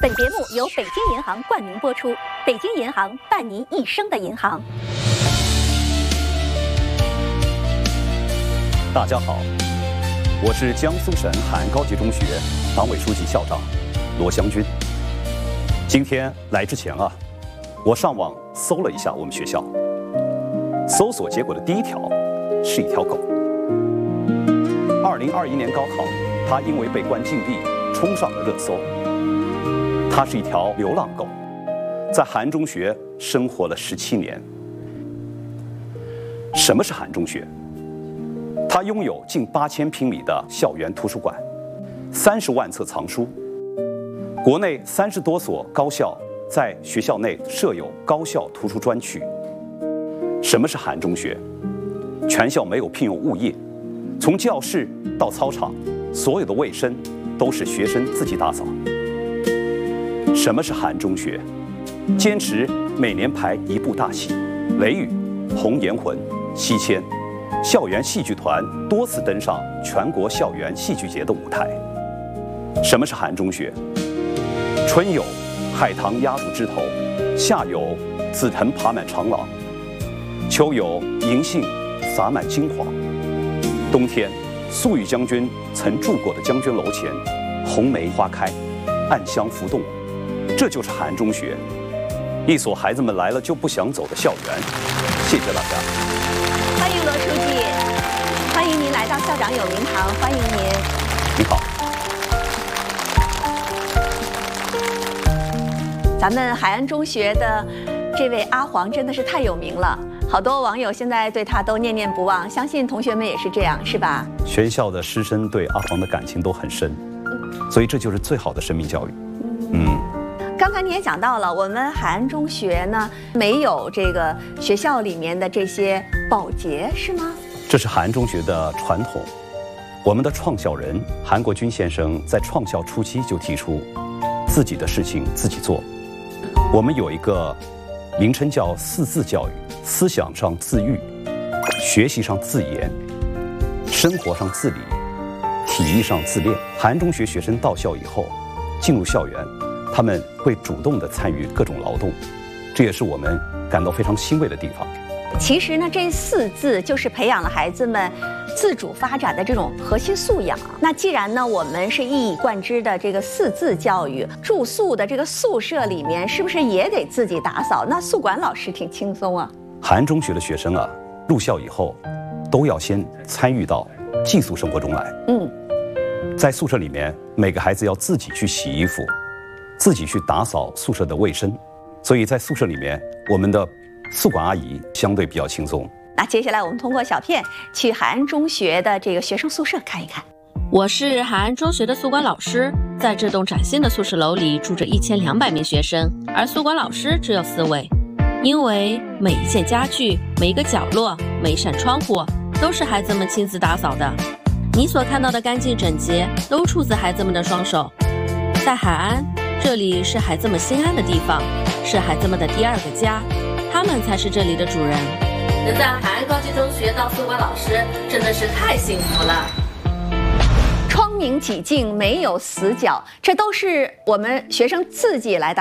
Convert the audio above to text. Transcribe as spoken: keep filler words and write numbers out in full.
本节目由北京银行冠名播出，北京银行伴您一生的银行。 大家好，我是江苏省海安高级中学党委书记、校长罗湘军。今天来之前啊，我上网搜了一下我们学校，搜索结果的第一条是一条狗。二零二一年高考，它因为被关禁闭，冲上了热搜。它是一条流浪狗，在海安中学生活了十七年。什么是海安中学？它拥有近八千平米的校园图书馆，三十万册藏书。国内三十多所高校在学校内设有高校图书专区。什么是海安中学？全校没有聘用物业，从教室到操场，所有的卫生都是学生自己打扫。什么是海安中学？坚持每年排一部大戏，《雷雨》《红颜魂》《西迁》，校园戏剧团多次登上全国校园戏剧节的舞台。什么是海安中学？春有海棠压入枝头，夏有紫藤爬满长廊，秋有银杏洒满金黄，冬天粟裕将军曾住过的将军楼前，红梅花开，暗香浮动。这就是海安中学，一所孩子们来了就不想走的校园。谢谢大家。 欢迎罗书记，欢迎您来到校长有名堂，欢迎您。 你好。 咱们海安中学的这位阿黄真的是太有名了，好多网友现在对他都念念不忘，相信同学们也是这样，是吧？ 全校的师生对阿黄的感情都很深，所以这就是最好的生命教育。嗯。 刚才你也讲到了，我们海安中学呢没有这个学校里面的这些保洁，是吗？ 这是海安中学的传统。我们的创校人韩国军先生在创校初期就提出，自己的事情自己做。我们有一个名称叫四自教育，思想上自律，学习上自严，生活上自理，体育上自恋。海安中学学生到校以后，进入校园，他们会主动地参与各种劳动，这也是我们感到非常欣慰的地方。 其实呢，这四自就是培养了孩子们自主发展的这种核心素养。那既然呢，我们是一以贯之的这个四自教育，住宿的这个宿舍里面是不是也得自己打扫？那宿管老师挺轻松啊。 海安中学的学生啊，入校以后都要先参与到寄宿生活中来。嗯，在宿舍里面，每个孩子要自己去洗衣服，自己去打扫宿舍的卫生，所以在宿舍里面，我们的宿管阿姨相对比较轻松。 那接下来我们通过小片去海安中学的这个学生宿舍看一看。 我是海安中学的宿管老师，在这栋崭新的宿舍楼里住着一千两百名学生，而宿管老师只有四位，因为每一件家具、每一个角落、每一扇窗户都是孩子们亲自打扫的。你所看到的干净整洁，都出自孩子们的双手。在海安，这里是孩子们心安的地方，是孩子们的第二个家，他们才是这里的主人。能在海安高级中学当宿管老师，真的是太幸福了。 窗明几净，没有死角，这都是我们学生自己来打